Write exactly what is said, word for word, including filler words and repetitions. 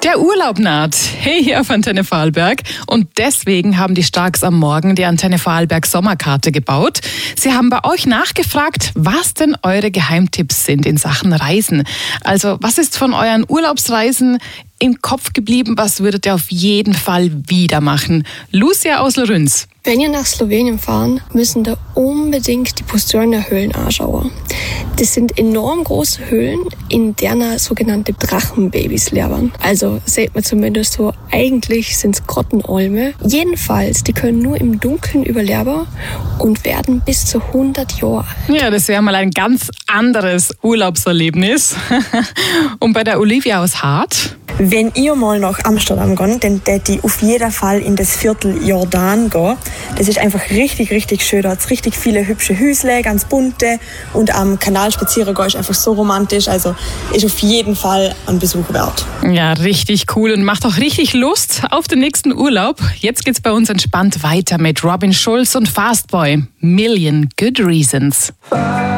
Der Urlaub naht. Hey, hier auf Antenne Vorarlberg. Und deswegen haben die Starks am Morgen die Antenne Vorarlberg Sommerkarte gebaut. Sie haben bei euch nachgefragt, was denn eure Geheimtipps sind in Sachen Reisen. Also, was ist von euren Urlaubsreisen im Kopf geblieben? Was würdet ihr auf jeden Fall wieder machen? Lucia aus Lerüns. Wenn ihr nach Slowenien fahren, müssen da unbedingt die Postjörner Höhlen anschauen. Das sind enorm große Höhlen, in denen sogenannte Drachenbabys leben. Also sieht man zumindest so, eigentlich sind es Grottenolme. Jedenfalls, die können nur im Dunkeln überleben und werden bis zu hundert Jahre alt. Ja, das wäre mal ein ganz anderes Urlaubserlebnis. Und bei der Olivia aus Hart? Wenn ihr mal nach Amsterdam geht, dann tät ich auf jeden Fall in das Viertel Jordan gehen. Das ist einfach richtig, richtig schön. Da hat es richtig viele hübsche Häusle, ganz bunte. Und am Kanal spazieren gehen ist einfach so romantisch. Also ist auf jeden Fall ein Besuch wert. Ja, richtig cool und macht auch richtig Lust auf den nächsten Urlaub. Jetzt geht's bei uns entspannt weiter mit Robin Schulz und Fastboy. Million Good Reasons.